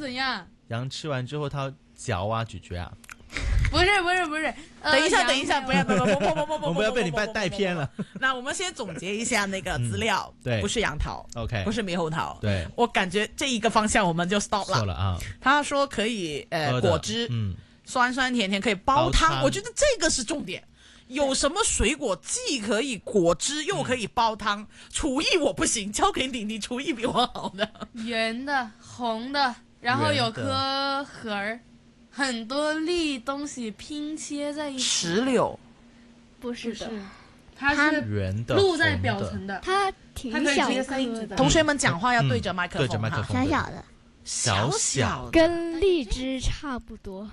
怎样？ 羊吃完之后它嚼啊咀嚼啊。 不是， 等一下，不要， 我们不要被你带偏了。 那我们先总结一下那个资料， 对， 不是杨桃 ，OK， 不是猕猴桃， 对， 我感觉这一个方向我们就 stop 了。 错了啊， 他说可以果汁，酸酸甜甜可以煲汤，我觉得这个是重点。有什么水果既可以果汁又可以煲汤？厨艺我不行，交给你厨艺比我好的。 圆的、红的，然后有颗核儿。很多粒东西拼切在一起。 石榴不是的， 它是圆的， 露在表层的， 它挺小颗的。 同学们讲话要对着麦克风， 对着麦克风， 小小的， 跟荔枝差不多。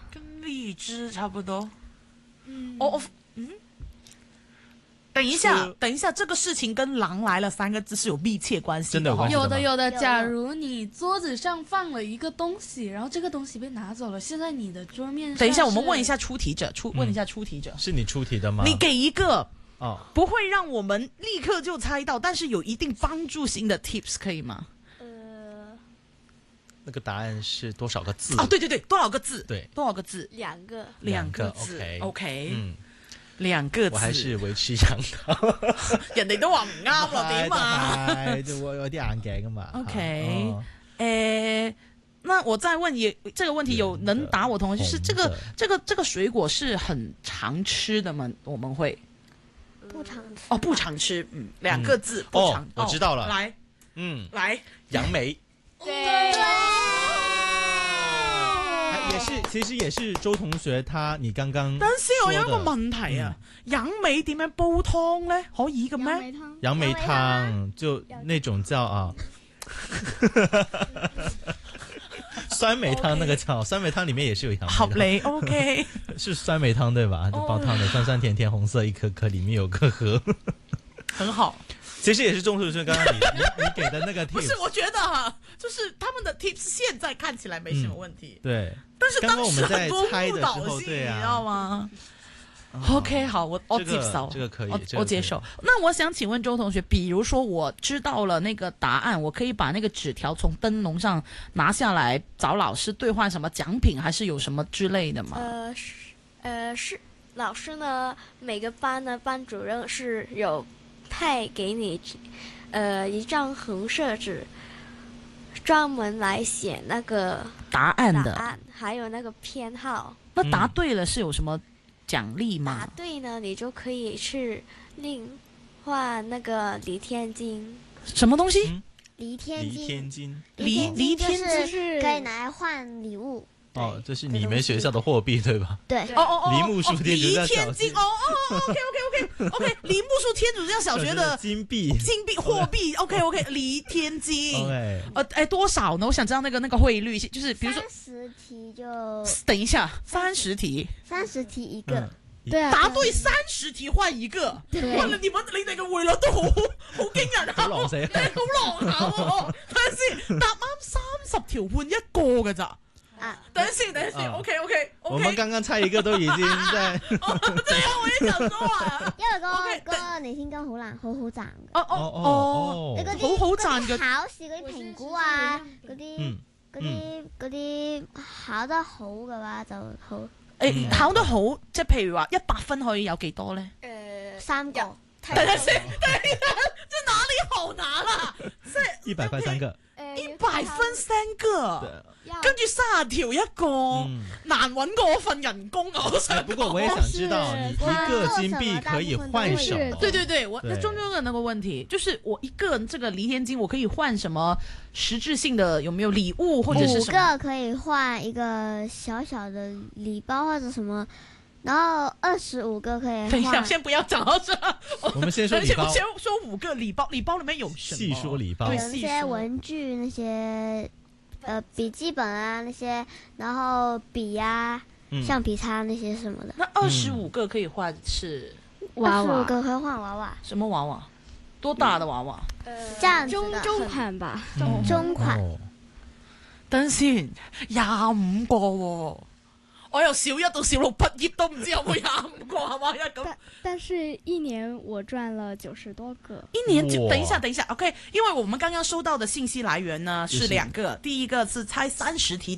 等一下，这个事情跟狼来了3个字是有密切关系的， 真的有的。假如你桌子上放了一个东西，然后这个东西被拿走了，现在你的桌面上。 等一下，我们问一下出题者， 是你出题的吗？ 你给一个不会让我们立刻就猜到，但是有一定帮助性的 tips 可以吗？ 那个答案是多少个字？ 对，多少个字？ 对， 多少个字？2个字。OK。2个字， 我还是維持楊桃， 人哋都話唔啱咯，點啊？ 我有啲眼鏡噶嘛。 OK，那我再問這個問題，有能答我同學，就是這個水果是很常吃的嗎？我們會不常吃不常吃，2個字不常。 我知道了， 來， 楊梅。 對。 其實也是周同學你剛剛。 等先，我有一個問題啊，楊梅點樣煲湯呢？可以嘅咩？ 楊梅湯就那種叫酸梅湯那個叫酸梅湯，裡面也是有楊梅。 合理 ，OK。 是酸梅湯對吧？就煲湯的，酸酸甜甜，紅色一顆顆，裡面有個核。 很好。 其實也是周同學剛剛你給的那個 tips。 不是，我覺得就是他們的 tips 現在看起來沒什麼問題。 對。 但是當時很多誤導性，你知道嗎？OK， 好，我接受， 這個可以， 我接受。那我想請問周同學，比如說我知道了那個答案，我可以把那個紙條從燈籠上拿下來，找老師兌換什麼獎品，還是有什麼之類的嗎？ 是老師呢，每個班的班主任是有派給你一張紅色紙。專門來寫那個答案的， 還有那個編號。 那答對了是有什麼獎勵嗎？ 答對呢，你就可以去另換那個黎天金。 什麼東西？ 黎天金。 黎天金是可以拿來換禮物。 這是你們學校的貨幣對吧？ 對。 梨木樹天主教小學。 OK， 梨木樹天主教小學的金幣貨幣 OK， 黎天金。多少呢？我想知道那個匯率，就是比如說 30題就。 等一下，30題 ，30題一個。 對啊，答對30題換一個。哇，你哋嘅匯率都好驚人啊！ 好狼死， 好狼下。睇下先，答啱30條換一個㗎咋？等一下 ，OK， 我們剛剛猜一個都已經在。 對啊，我也想說啊， 因為嗰個黎天金好難，好賺嘅。 你嗰啲好賺嘅考試嗰啲評估啊，嗰啲考得好嘅話就好。 考得好，即係譬如話100分可以有幾多咧 ？3個。 等下先，這哪裡好拿啦 ？100塊3個。 100分3個。跟住30條一個，難揾過我份人工啊！ 不過我也想知道，你一個金幣可以換什麼？ 對，我那中的那個問題就是我一個這個黎天金，我可以換什麼實質性的？有沒有禮物或者是什麼 ？5個可以換一個小小的禮包或者什麼，然後25個可以換。 等一下，先不要講到這， 我們先說禮包。 先說5個禮包，禮包裡面有什麼？ 細說禮包， 有那些文具那些。筆記本啊那些，然後筆啊、橡皮擦那些什麼的。 那25個可以換是娃娃，25個可以換娃娃。 什麼娃娃？多大的娃娃？ 這樣子的中款吧， 中款。 等先，25個喎。我由小1到小6畢業都唔知有冇25個係嘛？ 但是一年我賺了90多個。 一年就等一下 ，OK， 因為我們剛剛收到的信息來源呢是2個，第一個是猜30題